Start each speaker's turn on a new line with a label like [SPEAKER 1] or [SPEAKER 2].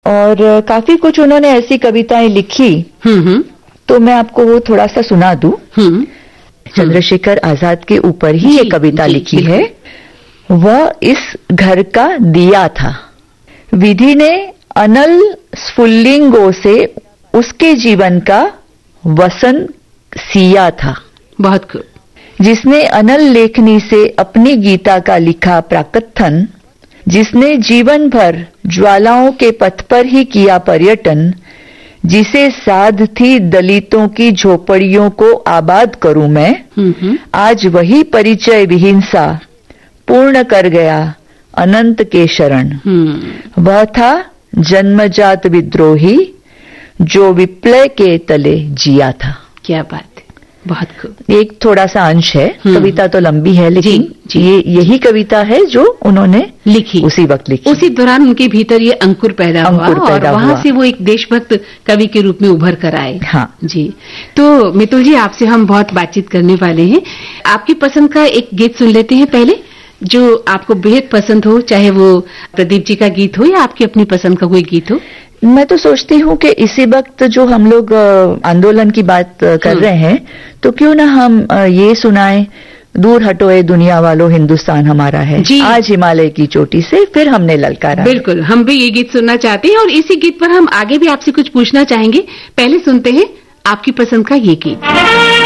[SPEAKER 1] और काफी कुछ उन्होंने ऐसी कविताएं लिखी। तो मैं आपको वो थोड़ा सा सुना दूं। चंद्रशेखर आजाद के ऊपर ही ये कविता लिखी है। वह इस घर का दिया था, विधि ने अनल स्फुल्लिंगों से उसके जीवन का वसन सिया था।
[SPEAKER 2] बहुत खूब।
[SPEAKER 1] जिसने अनल लेखनी से अपनी गीता का लिखा प्राकथन, जिसने जीवन भर ज्वालाओं के पथ पर ही किया पर्यटन, जिसे साध थी दलितों की झोपड़ियों को आबाद करूं मैं, आज वही परिचय विहीनसा पूर्ण कर गया अनंत के शरण। वह था जन्मजात विद्रोही जो विप्लव के तले जिया था।
[SPEAKER 2] क्या बात है, बहुत खूब।
[SPEAKER 1] एक थोड़ा सा अंश है, कविता तो लंबी है लेकिन ये यही कविता है जो उन्होंने
[SPEAKER 2] लिखी,
[SPEAKER 1] उसी वक्त लिखी।
[SPEAKER 2] उसी दौरान उनके भीतर ये अंकुर पैदा हुआ और वहां से वो एक देशभक्त कवि के रूप में उभर कर आए।
[SPEAKER 1] हाँ
[SPEAKER 2] जी। तो मितुल जी, आपसे हम बहुत बातचीत करने वाले हैं। आपकी पसंद का एक गीत सुन लेते हैं पहले, जो आपको बेहद पसंद हो, चाहे वो प्रदीप जी का गीत हो या आपकी अपनी पसंद का कोई गीत हो।
[SPEAKER 1] मैं तो सोचती हूँ कि इसी वक्त जो हम लोग आंदोलन की बात कर रहे हैं, तो क्यों ना हम ये सुनाएं, दूर हटोए दुनिया वालों हिंदुस्तान हमारा है, आज हिमालय की चोटी से फिर हमने ललकारा।
[SPEAKER 2] बिल्कुल, हम भी ये गीत सुनना चाहते हैं और इसी गीत पर हम आगे भी आपसे कुछ पूछना चाहेंगे। पहले सुनते हैं आपकी पसंद का ये गीत।